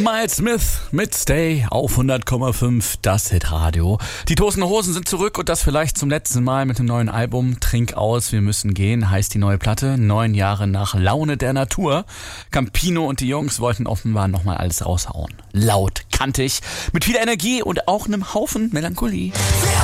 Miles Smith mit Stay auf 100,5, das Hitradio. Die Toten Hosen sind zurück und das vielleicht zum letzten Mal mit dem neuen Album Trink aus, wir müssen gehen, heißt die neue Platte. 9 Jahre nach Laune der Natur. Campino und die Jungs wollten offenbar nochmal alles raushauen. Laut, kantig, mit viel Energie und auch einem Haufen Melancholie.